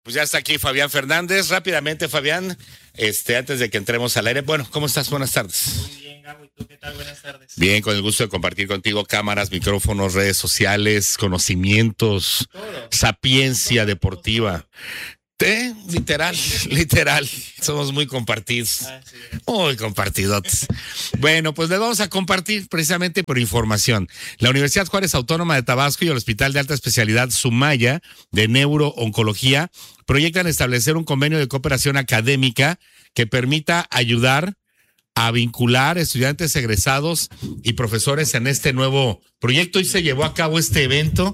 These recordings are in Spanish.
Pues ya está aquí Fabián Fernández. Rápidamente, Fabián, antes de que entremos al aire. Bueno, ¿cómo estás? Buenas tardes. Muy bien, Gabo. ¿Y tú qué tal? Buenas tardes. Bien, con el gusto de compartir contigo cámaras, micrófonos, redes sociales, conocimientos, sapiencia deportiva. Literal. Somos muy compartidos. Muy compartidotes. Bueno, pues les vamos a compartir precisamente por información. La Universidad Juárez Autónoma de Tabasco y el Hospital de Alta Especialidad Sumaya de Neurooncología proyectan establecer un convenio de cooperación académica que permita ayudar a vincular estudiantes egresados y profesores en este nuevo proyecto. Y se llevó a cabo este evento.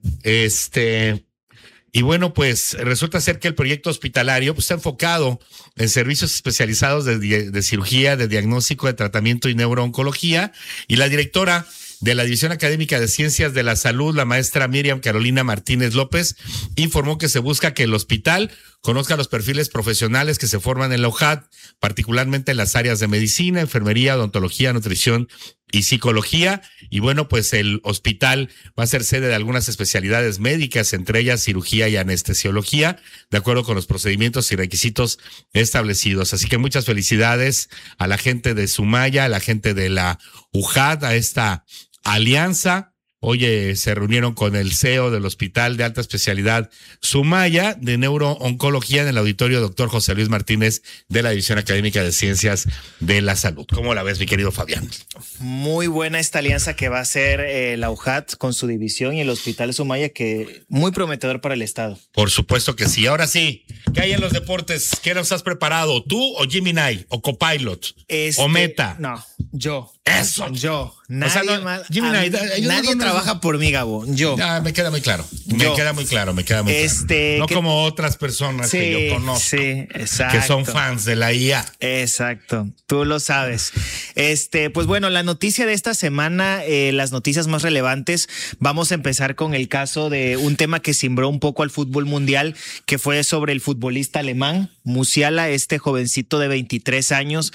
Y bueno, pues resulta ser que el proyecto hospitalario pues, está enfocado en servicios especializados de cirugía, de diagnóstico, de tratamiento y neurooncología. Y la directora de la División Académica de Ciencias de la Salud, la maestra Miriam Carolina Martínez López, informó que se busca que el hospital conozca los perfiles profesionales que se forman en la UJAT, particularmente en las áreas de medicina, enfermería, odontología, nutrición y psicología. Y bueno, pues el hospital va a ser sede de algunas especialidades médicas, entre ellas cirugía y anestesiología, de acuerdo con los procedimientos y requisitos establecidos. Así que muchas felicidades a la gente de Sumaya, a la gente de la UJAT, a esta alianza. Oye, se reunieron con el CEO del Hospital de Alta Especialidad Sumaya de Neurooncología en el auditorio doctor José Luis Martínez de la División Académica de Ciencias de la Salud. ¿Cómo la ves, mi querido Fabián? Muy buena esta alianza que va a hacer la UJAT con su división y el Hospital Sumaya, que muy prometedor para el Estado. Por supuesto que sí. Ahora sí, ¿qué hay en los deportes? ¿Qué nos has preparado? ¿Tú o Gemini o Copilot o Meta? No, yo. Eso. Yo. Nadie más. Gemini, nadie trabaja por mí, Gabo. Yo. Ya, me queda muy claro. Me queda muy claro. No como otras personas que yo conozco. Sí, exacto. Que son fans de la IA. Exacto. Tú lo sabes. Pues bueno, la noticia de esta semana, las noticias más relevantes, vamos a empezar con el caso de un tema que cimbró un poco al fútbol mundial, que fue sobre el futbolista alemán, Musiala, este jovencito de 23 años,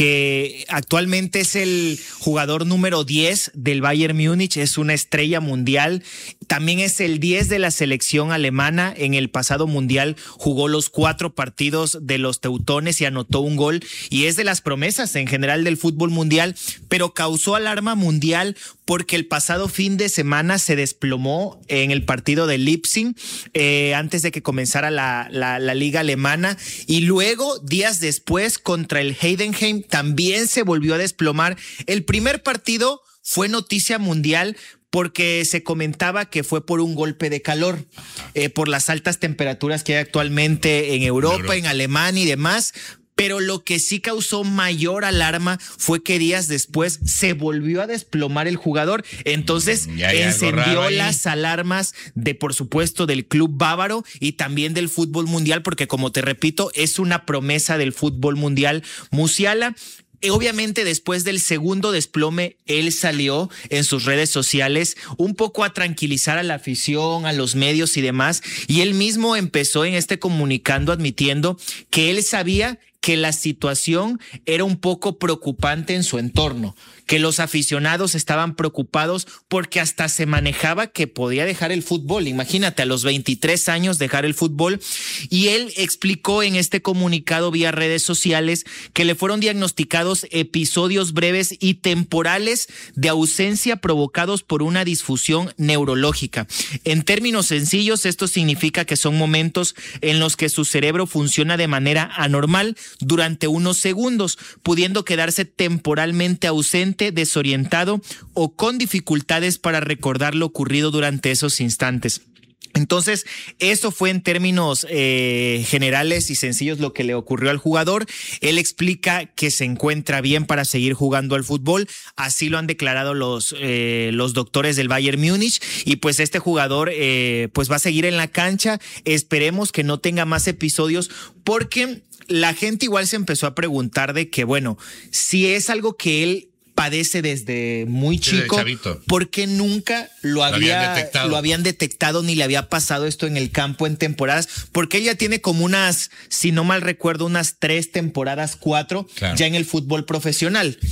que actualmente es el jugador número 10 del Bayern Múnich, es una estrella mundial, también es el 10 de la selección alemana. En el pasado mundial jugó los 4 partidos de los teutones y anotó un gol, y es de las promesas en general del fútbol mundial, pero causó alarma mundial porque el pasado fin de semana se desplomó en el partido de Leipzig antes de que comenzara la liga alemana, y luego días después contra el Heidenheim también se volvió a desplomar. El primer partido fue noticia mundial porque se comentaba que fue por un golpe de calor, por las altas temperaturas que hay actualmente en Europa, en Alemania y demás. Pero lo que sí causó mayor alarma fue que días después se volvió a desplomar el jugador. Entonces encendió las alarmas por supuesto, del club bávaro y también del fútbol mundial, porque como te repito, es una promesa del fútbol mundial, Musiala. Obviamente, después del segundo desplome, él salió en sus redes sociales un poco a tranquilizar a la afición, a los medios y demás, y él mismo empezó en este comunicando admitiendo que él sabía que la situación era un poco preocupante en su entorno, que los aficionados estaban preocupados porque hasta se manejaba que podía dejar el fútbol. Imagínate, a los 23 años dejar el fútbol. Y él explicó en este comunicado vía redes sociales que le fueron diagnosticados episodios breves y temporales de ausencia provocados por una disfunción neurológica. En términos sencillos, esto significa que son momentos en los que su cerebro funciona de manera anormal durante unos segundos, pudiendo quedarse temporalmente ausente, desorientado o con dificultades para recordar lo ocurrido durante esos instantes. Entonces, eso fue en términos generales y sencillos lo que le ocurrió al jugador. Él explica que se encuentra bien para seguir jugando al fútbol. Así lo han declarado los doctores del Bayern Múnich. Y pues este jugador pues va a seguir en la cancha. Esperemos que no tenga más episodios, porque la gente igual se empezó a preguntar de que, bueno, si es algo que él padece desde muy chico, ¿por qué nunca lo habían detectado ni le había pasado esto en el campo en temporadas? Porque ella tiene como unas, si no mal recuerdo, unas 3 temporadas, 4, claro, ya en el fútbol profesional.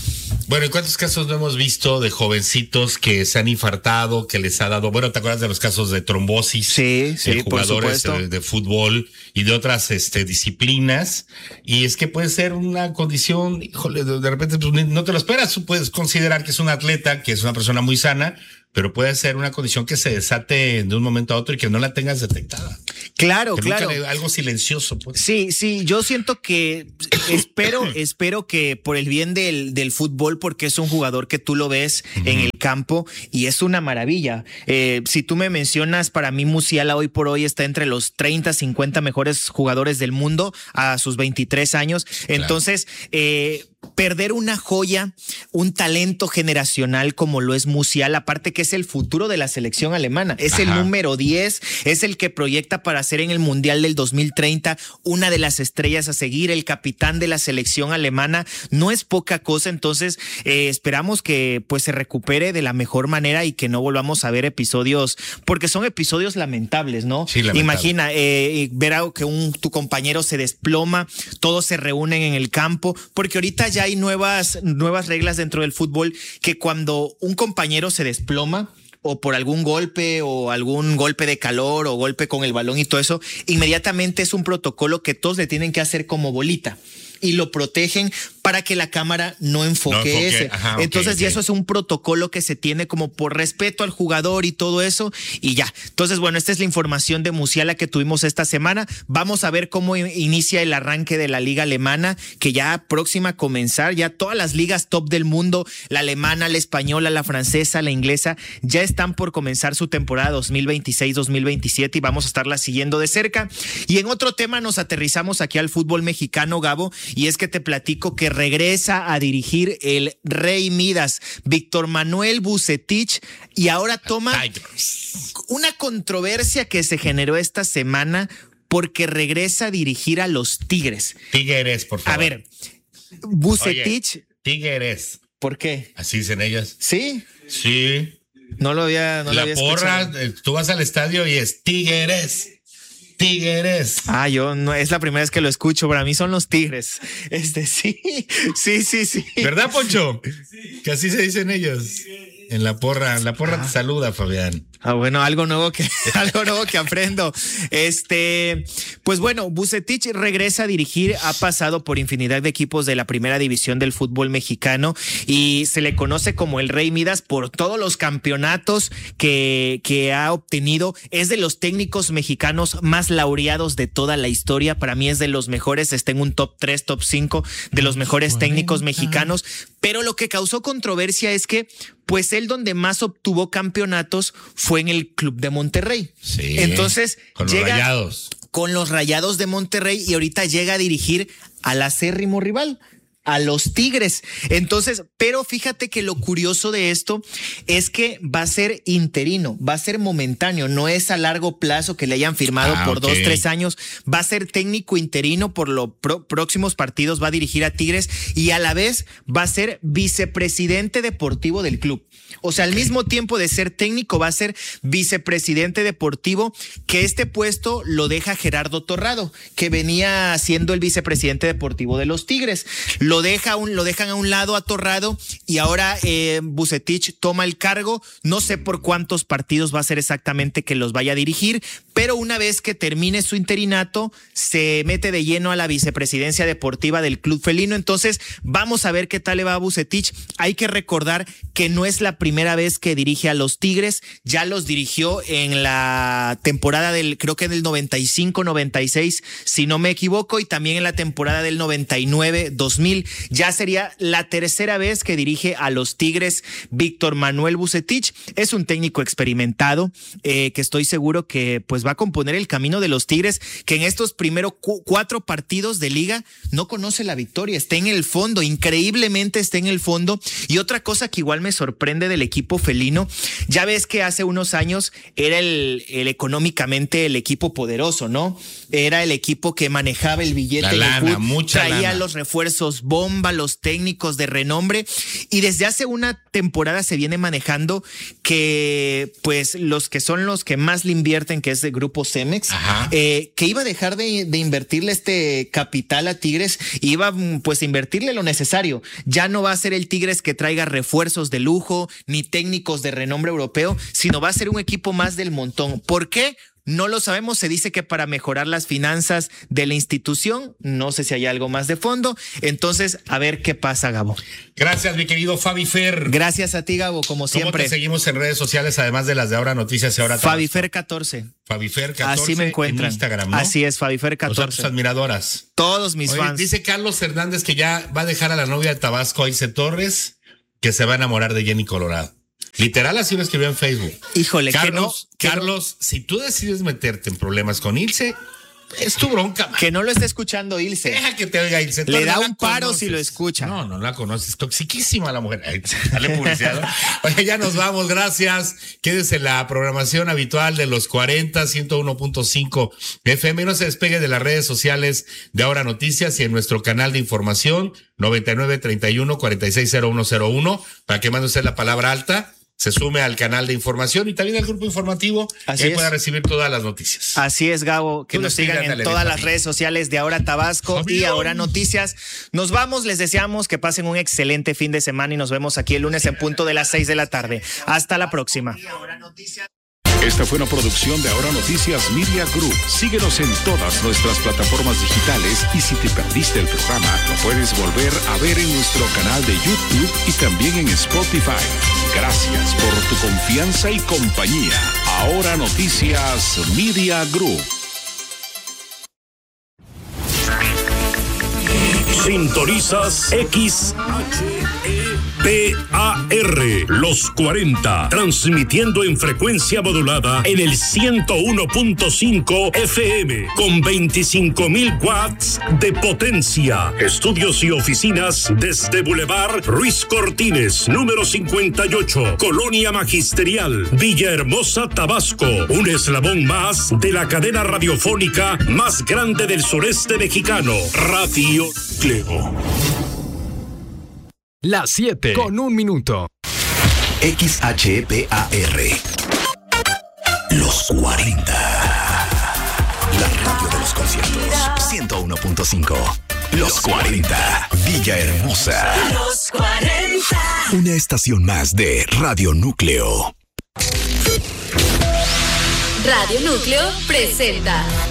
Bueno, ¿y cuántos casos no hemos visto de jovencitos que se han infartado, que les ha dado, bueno, ¿te acuerdas de los casos de trombosis? Sí, de jugadores de fútbol y de otras disciplinas? Y es que puede ser una condición, híjole, de repente pues, no te lo esperas, tú puedes considerar que es un atleta, que es una persona muy sana, pero puede ser una condición que se desate de un momento a otro y que no la tengas detectada. Claro, que claro. Algo silencioso. Pues. Sí, yo siento que espero que por el bien del fútbol, porque es un jugador que tú lo ves en el campo y es una maravilla. Si tú me mencionas, para mí Musiala hoy por hoy está entre los 30, 50 mejores jugadores del mundo a sus 23 años. Entonces, perder una joya, un talento generacional como lo es Musiala, aparte que es el futuro de la selección alemana, es el número 10, es el que proyecta para ser en el Mundial del 2030 una de las estrellas a seguir, el capitán de la selección alemana, no es poca cosa. Entonces esperamos que pues se recupere de la mejor manera y que no volvamos a ver episodios, porque son episodios lamentables, ¿no? Sí, lamentable. Imagina ver a que tu compañero se desploma, todos se reúnen en el campo, porque ahorita ya hay nuevas reglas dentro del fútbol, que cuando un compañero se desploma o por algún golpe o algún golpe de calor o golpe con el balón y todo eso, inmediatamente es un protocolo que todos le tienen que hacer como bolita y lo protegen para que la cámara no enfoque ese. Entonces, ya eso es un protocolo que se tiene como por respeto al jugador y todo eso, y ya. Entonces, bueno, esta es la información de Musiala que tuvimos esta semana. Vamos a ver cómo inicia el arranque de la liga alemana, que ya próxima a comenzar, ya todas las ligas top del mundo, la alemana, la española, la francesa, la inglesa, ya están por comenzar su temporada 2026-2027 y vamos a estarla siguiendo de cerca. Y en otro tema nos aterrizamos aquí al fútbol mexicano, Gabo, y es que te platico que regresa a dirigir el Rey Midas, Víctor Manuel Vucetich, y ahora toma una controversia que se generó esta semana porque regresa a dirigir a los Tigres. Tigres, por favor. A ver, Vucetich. Oye, Tigres. ¿Por qué? Así dicen ellas. ¿Sí? Sí. No lo había porra, tú vas al estadio y es Tigres. Tigres. Yo no, es la primera vez que lo escucho. Para mí son los Tigres. Sí. ¿Verdad, Poncho? Sí. Que así se dicen ellos. En la porra te saluda, Fabián. Bueno, algo nuevo que aprendo. Pues bueno, Vucetich regresa a dirigir, ha pasado por infinidad de equipos de la primera división del fútbol mexicano y se le conoce como el Rey Midas por todos los campeonatos que ha obtenido. Es de los técnicos mexicanos más laureados de toda la historia. Para mí es de los mejores, está en un top 3, top 5 de los mejores técnicos mexicanos. Pero lo que causó controversia es que pues él donde más obtuvo campeonatos fue en el Club de Monterrey. Sí, entonces con los Rayados. Con los Rayados de Monterrey, y ahorita llega a dirigir al acérrimo rival, a los Tigres. Entonces, pero fíjate que lo curioso de esto es que va a ser interino, va a ser momentáneo, no es a largo plazo que le hayan firmado por 2, 3 años, va a ser técnico interino por los próximos partidos, va a dirigir a Tigres y a la vez va a ser vicepresidente deportivo del club. O sea, al mismo tiempo de ser técnico va a ser vicepresidente deportivo, que este puesto lo deja Gerardo Torrado, que venía siendo el vicepresidente deportivo de los Tigres. Lo dejan a un lado a Torrado y ahora Vucetich toma el cargo. No sé por cuántos partidos va a ser exactamente que los vaya a dirigir, pero una vez que termine su interinato se mete de lleno a la vicepresidencia deportiva del club felino. Entonces vamos a ver qué tal le va a Vucetich. Hay que recordar que no es la primera vez que dirige a los Tigres, ya los dirigió en la temporada creo que del 95-96, si no me equivoco, y también en la temporada del 99-2000. Ya sería la tercera vez que dirige a los Tigres Víctor Manuel Vucetich. Es un técnico experimentado que estoy seguro que pues va a componer el camino de los Tigres, que en estos primeros 4 partidos de liga no conoce la victoria, está en el fondo, increíblemente está en el fondo. Y otra cosa que igual me sorprende del equipo felino, ya ves que hace unos años era el económicamente el equipo poderoso, ¿no? Era el equipo que manejaba el billete, traía los refuerzos bomba, los técnicos de renombre, y desde hace una temporada se viene manejando que pues los que son los que más le invierten, que es el grupo Cemex, que iba a dejar de invertirle este capital a Tigres, iba pues a invertirle lo necesario. Ya no va a ser el Tigres que traiga refuerzos de lujo ni técnicos de renombre europeo, sino va a ser un equipo más del montón. ¿Por qué? No lo sabemos, se dice que para mejorar las finanzas de la institución, no sé si hay algo más de fondo, entonces a ver qué pasa, Gabo. Gracias, mi querido Fabi Fer. Gracias a ti, Gabo, como siempre. ¿Cómo te seguimos en redes sociales, además de las de Ahora Noticias y Ahora Fabifer 14. Fabifer 14 así me encuentran en Instagram, ¿no? Así es, Fabifer 14. Tus admiradoras. Todos mis fans. Dice Carlos Hernández que ya va a dejar a la novia de Tabasco, Ilse Torres, que se va a enamorar de Jenny Colorado. Literal, así lo escribió en Facebook. Híjole, Carlos, si tú decides meterte en problemas con Ilse, es tu bronca, man. Que no lo esté escuchando Ilse. Deja que te oiga Ilse. Le da un paro si lo escucha. No la conoces. Toxiquísima la mujer. Ay, dale publicidad, ¿no? Oye, ya nos vamos. Gracias. Quédese en la programación habitual de los 40, 101.5 FM. No se despegue de las redes sociales de Ahora Noticias y en nuestro canal de información 9931-460101 para que mande usted la palabra alta, se sume al canal de información y también al grupo informativo y pueda recibir todas las noticias. Así es, Gabo, que nos sigan en todas las redes sociales de Ahora Tabasco y Ahora Noticias. Nos vamos, les deseamos que pasen un excelente fin de semana y nos vemos aquí el lunes en punto de las 6 de la tarde. Hasta la próxima. Esta fue una producción de Ahora Noticias Media Group. Síguenos en todas nuestras plataformas digitales y si te perdiste el programa, lo puedes volver a ver en nuestro canal de YouTube y también en Spotify. Gracias por tu confianza y compañía. Ahora Noticias Media Group. Sintonizas XHEPAR, los 40, transmitiendo en frecuencia modulada en el 101.5 FM, con 25.000 watts de potencia. Estudios y oficinas desde Boulevard Ruiz Cortines, número 58, Colonia Magisterial, Villahermosa, Tabasco. Un eslabón más de la cadena radiofónica más grande del sureste mexicano, Radio Núcleo. Las 7:01. XHPAR. Los 40. La radio de los conciertos. 101.5. Los 40. Villahermosa. Los 40. Una estación más de Radio Núcleo. Radio Núcleo presenta